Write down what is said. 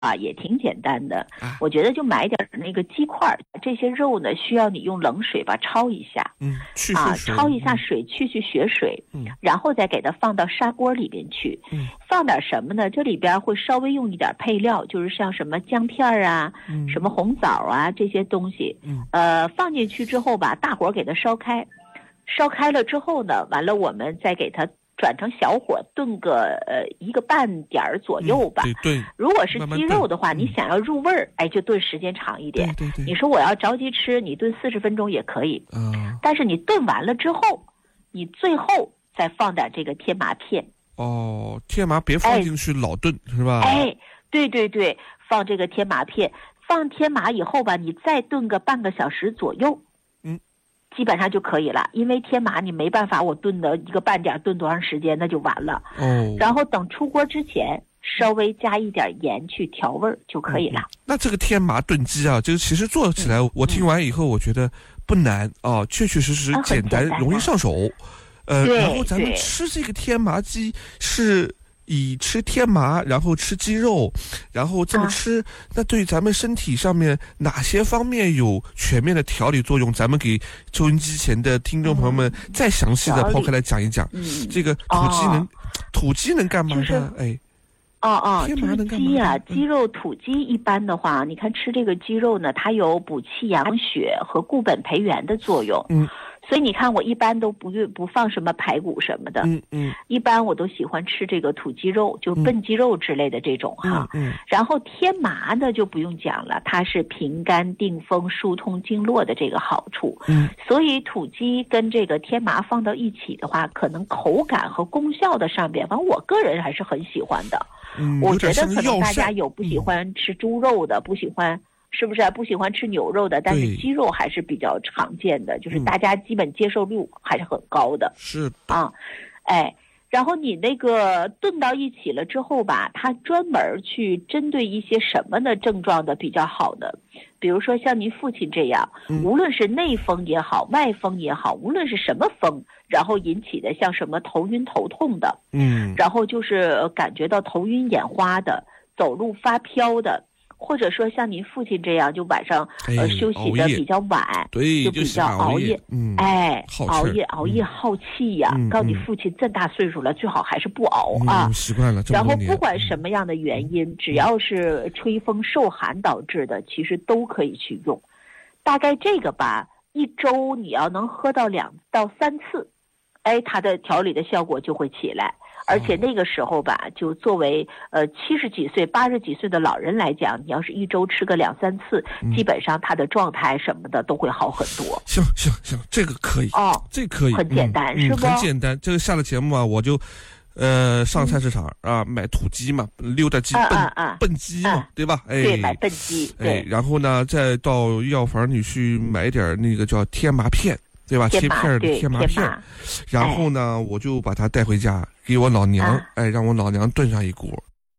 也挺简单的，我觉得就买点那个鸡块，这些肉呢需要你用冷水吧焯一下，焯一下水，去血水，然后再给它放到砂锅里边去，放点什么呢？这里边会稍微用一点配料，就是像什么姜片啊，什么红枣啊这些东西，放进去之后吧，大火给它烧开了之后呢，完了我们再给它转成小火炖个1个半点左右吧。 对， 如果是鸡肉的话，你想要入味儿，就炖时间长一点。 对。 你说我要着急吃，你炖40分钟也可以。但是你炖完了之后，你最后再放点这个天麻片。 天麻别放进去老炖，是吧？ 对，放这个天麻片，放天麻以后吧，你再炖个半个小时左右。基本上就可以了，因为天麻你没办法，我炖的1个半点炖多长时间那就完了。然后等出锅之前稍微加一点盐去调味就可以了。 那这个天麻炖鸡啊，这个其实做起来，我听完以后我觉得不难确实简单，容易上手。然后咱们吃这个天麻鸡是以吃天麻，然后吃鸡肉，然后这么吃，那对咱们身体上面哪些方面有全面的调理作用？咱们给收音机前的听众朋友们再详细的抛开来讲一讲。这个土鸡能干嘛呢？ 天麻能干嘛？鸡肉土鸡一般的话，你看吃这个鸡肉呢，它有补气养血和固本培元的作用。所以你看，我一般都不放什么排骨什么的，一般我都喜欢吃这个土鸡肉，就笨鸡肉之类的这种哈。然后天麻呢就不用讲了，它是平肝定风、疏通经络的这个好处。所以土鸡跟这个天麻放到一起的话，可能口感和功效的上边，反正我个人还是很喜欢的。我觉得可能大家有不喜欢吃猪肉的，不喜欢。是不是不喜欢吃牛肉的？但是鸡肉还是比较常见的，就是大家基本接受率还是很高的。 是然后你那个炖到一起了之后吧，它专门去针对一些什么的症状的比较好的，比如说像您父亲这样，无论是内风也好，外风也好，无论是什么风，然后引起的像什么头晕头痛的，然后就是感觉到头晕眼花的，走路发飘的。或者说像您父亲这样，就晚上休息的比较晚，就比较熬夜，熬夜耗气呀。告诉你父亲这么大岁数了，最好还是不熬习惯了。 然后不管什么样的原因，只要是吹风受寒导致的，其实都可以去用。大概这个吧，1周你要能喝到2到3次，它的调理的效果就会起来。而且那个时候吧，就作为70几岁、80几岁的老人来讲，你要是1周吃个2、3次，基本上他的状态什么的都会好很多。 行，这个可以这可以， 很简单，是不？ 很简单。这个下了节目我就上菜市场买土鸡嘛，溜达鸡笨鸡嘛，对吧？ 对，买笨鸡。 然后呢，再到药房里去买点那个叫天麻片。对吧？切片的天麻片，然后呢，我就把它带回家给我老娘，让我老娘炖上一锅。